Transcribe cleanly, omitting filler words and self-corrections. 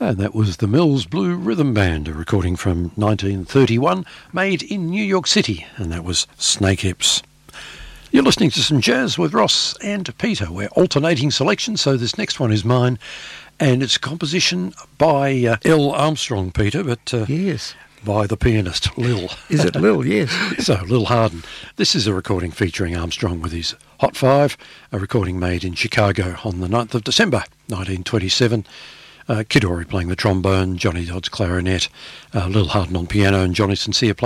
And that was the Mills Blue Rhythm Band, a recording from 1931, made in New York City, and that was Snakehips. You're listening to some jazz with Ross and Peter. We're alternating selection, so this next one is mine, and it's a composition by L. Armstrong, Peter, but yes, by the pianist Lil. Is it Lil? Yes. So, Lil Hardin. This is a recording featuring Armstrong with his Hot Five, a recording made in Chicago on the 9th of December, 1927. Kid Ory playing the trombone, Johnny Dodds clarinet, Lil Hardin on piano, and Johnny Sincere playing